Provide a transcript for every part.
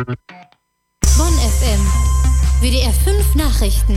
Bonn FM. WDR 5 Nachrichten.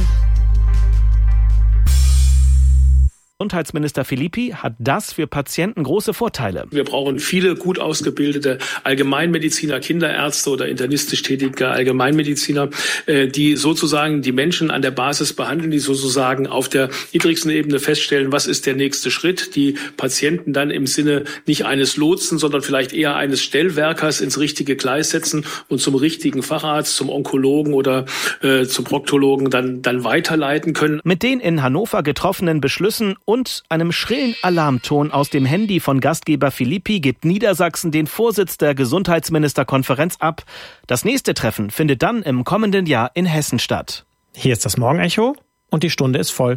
Gesundheitsminister Filippi hat das für Patienten große Vorteile. Wir brauchen viele gut ausgebildete Allgemeinmediziner, Kinderärzte oder internistisch tätige Allgemeinmediziner, die sozusagen die Menschen an der Basis behandeln, die sozusagen auf der niedrigsten Ebene feststellen, was ist der nächste Schritt, die Patienten dann im Sinne nicht eines Lotsen, sondern vielleicht eher eines Stellwerkers ins richtige Gleis setzen und zum richtigen Facharzt, zum Onkologen oder zum Proktologen dann weiterleiten können. Mit den in Hannover getroffenen Beschlüssen und einem schrillen Alarmton aus dem Handy von Gastgeber Filippi gibt Niedersachsen den Vorsitz der Gesundheitsministerkonferenz ab. Das nächste Treffen findet dann im kommenden Jahr in Hessen statt. Hier ist das Morgenecho und die Stunde ist voll.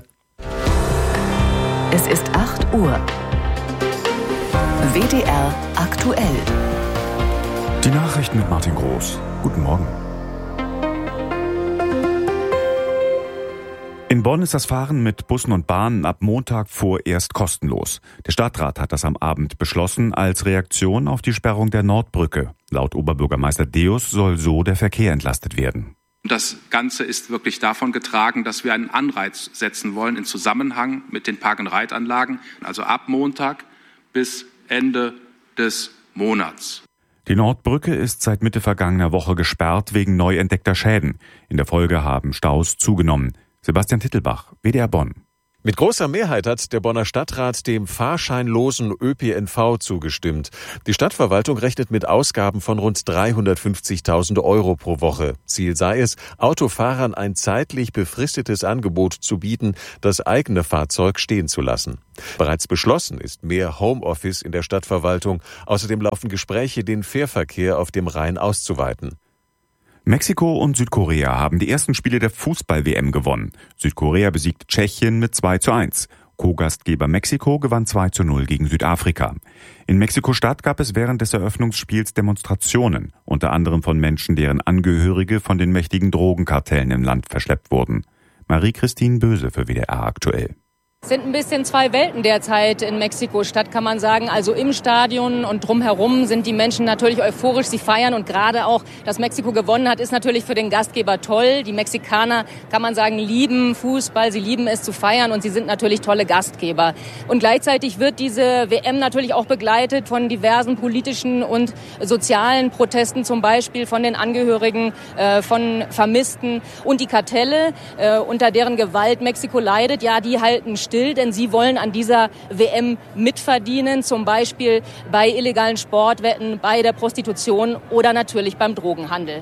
Es ist 8 Uhr. WDR aktuell. Die Nachrichten mit Martin Groß. Guten Morgen. In Bonn ist das Fahren mit Bussen und Bahnen ab Montag vorerst kostenlos. Der Stadtrat hat das am Abend beschlossen als Reaktion auf die Sperrung der Nordbrücke. Laut Oberbürgermeister Deus soll so der Verkehr entlastet werden. Das Ganze ist wirklich davon getragen, dass wir einen Anreiz setzen wollen in Zusammenhang mit den Park-and-Ride-Anlagen, also ab Montag bis Ende des Monats. Die Nordbrücke ist seit Mitte vergangener Woche gesperrt wegen neu entdeckter Schäden. In der Folge haben Staus zugenommen. Sebastian Tittelbach, WDR Bonn. Mit großer Mehrheit hat der Bonner Stadtrat dem fahrscheinlosen ÖPNV zugestimmt. Die Stadtverwaltung rechnet mit Ausgaben von rund 350.000 Euro pro Woche. Ziel sei es, Autofahrern ein zeitlich befristetes Angebot zu bieten, das eigene Fahrzeug stehen zu lassen. Bereits beschlossen ist mehr Homeoffice in der Stadtverwaltung. Außerdem laufen Gespräche, den Fährverkehr auf dem Rhein auszuweiten. Mexiko und Südkorea haben die ersten Spiele der Fußball-WM gewonnen. Südkorea besiegt Tschechien mit 2:1. Co-Gastgeber Mexiko gewann 2:0 gegen Südafrika. In Mexiko-Stadt gab es während des Eröffnungsspiels Demonstrationen, unter anderem von Menschen, deren Angehörige von den mächtigen Drogenkartellen im Land verschleppt wurden. Marie-Christine Böse für WDR aktuell. Es sind ein bisschen zwei Welten derzeit in Mexiko-Stadt, kann man sagen. Also im Stadion und drumherum sind die Menschen natürlich euphorisch, sie feiern. Und gerade auch, dass Mexiko gewonnen hat, ist natürlich für den Gastgeber toll. Die Mexikaner, kann man sagen, lieben Fußball, sie lieben es zu feiern und sie sind natürlich tolle Gastgeber. Und gleichzeitig wird diese WM natürlich auch begleitet von diversen politischen und sozialen Protesten, zum Beispiel von den Angehörigen von Vermissten. Und die Kartelle, unter deren Gewalt Mexiko leidet, ja, die halten still, denn sie wollen an dieser WM mitverdienen, zum Beispiel bei illegalen Sportwetten, bei der Prostitution oder natürlich beim Drogenhandel.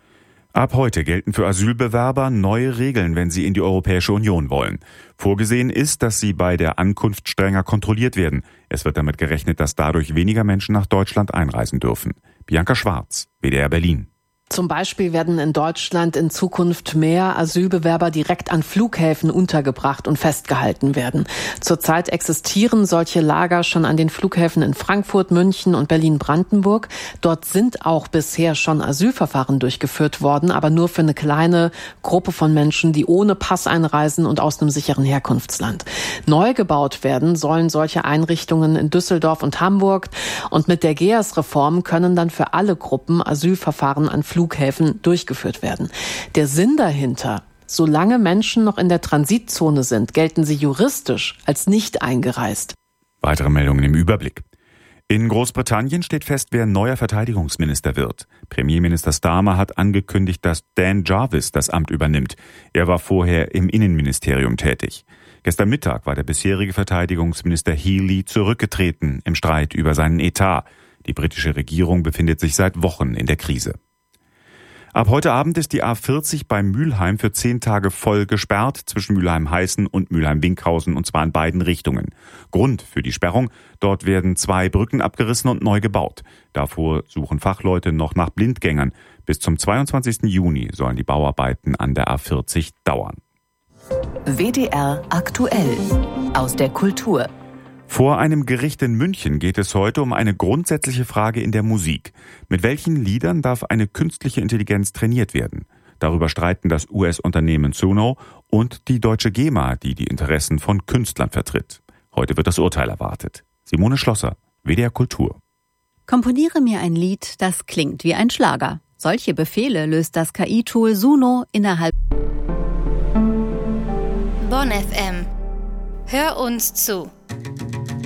Ab heute gelten für Asylbewerber neue Regeln, wenn sie in die Europäische Union wollen. Vorgesehen ist, dass sie bei der Ankunft strenger kontrolliert werden. Es wird damit gerechnet, dass dadurch weniger Menschen nach Deutschland einreisen dürfen. Bianca Schwarz, WDR Berlin. Zum Beispiel werden in Deutschland in Zukunft mehr Asylbewerber direkt an Flughäfen untergebracht und festgehalten werden. Zurzeit existieren solche Lager schon an den Flughäfen in Frankfurt, München und Berlin-Brandenburg. Dort sind auch bisher schon Asylverfahren durchgeführt worden, aber nur für eine kleine Gruppe von Menschen, die ohne Pass einreisen und aus einem sicheren Herkunftsland. Neu gebaut werden sollen solche Einrichtungen in Düsseldorf und Hamburg. Und mit der GEAS-Reform können dann für alle Gruppen Asylverfahren an Flughäfen durchgeführt werden. Der Sinn dahinter: Solange Menschen noch in der Transitzone sind, gelten sie juristisch als nicht eingereist. Weitere Meldungen im Überblick. In Großbritannien steht fest, wer neuer Verteidigungsminister wird. Premierminister Starmer hat angekündigt, dass Dan Jarvis das Amt übernimmt. Er war vorher im Innenministerium tätig. Gestern Mittag war der bisherige Verteidigungsminister Healey zurückgetreten im Streit über seinen Etat. Die britische Regierung befindet sich seit Wochen in der Krise. Ab heute Abend ist die A40 bei Mülheim für 10 Tage voll gesperrt zwischen Mülheim-Heißen und Mülheim-Winkhausen, und zwar in beiden Richtungen. Grund für die Sperrung: dort werden 2 Brücken abgerissen und neu gebaut. Davor suchen Fachleute noch nach Blindgängern. Bis zum 22. Juni sollen die Bauarbeiten an der A40 dauern. WDR aktuell aus der Kultur. Vor einem Gericht in München geht es heute um eine grundsätzliche Frage in der Musik. Mit welchen Liedern darf eine künstliche Intelligenz trainiert werden? Darüber streiten das US-Unternehmen Suno und die deutsche GEMA, die die Interessen von Künstlern vertritt. Heute wird das Urteil erwartet. Simone Schlosser, WDR Kultur. Komponiere mir ein Lied, das klingt wie ein Schlager. Solche Befehle löst das KI-Tool Suno innerhalb. Bonn FM. Hör uns zu.